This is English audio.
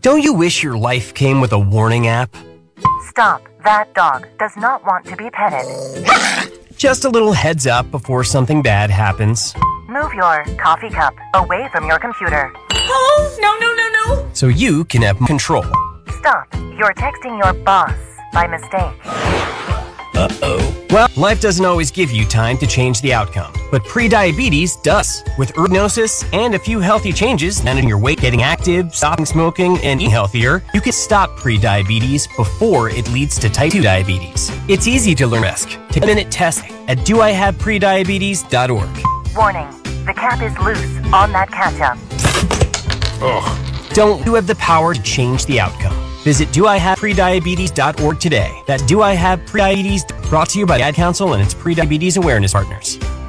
Don't you wish your life came with a warning app? Stop. That dog does not want to be petted. Just a little heads up before something bad happens. Move your coffee cup away from your computer. Oh, no. So you can have control. Stop. You're texting your boss by mistake. Well, life doesn't always give you time to change the outcome, but prediabetes does. With Ergnosis and a few healthy changes, managing your weight, getting active, stopping smoking, and eating healthier, you can stop prediabetes before it leads to type 2 diabetes. It's easy to learn risk. Take a minute testing at doihaveprediabetes.org. Warning. The cap is loose on that ketchup. Don't you have the power to change the outcome? Visit doihaveprediabetes.org today. That Do I Have Prediabetes, brought to you by the Ad Council and its Prediabetes Awareness Partners.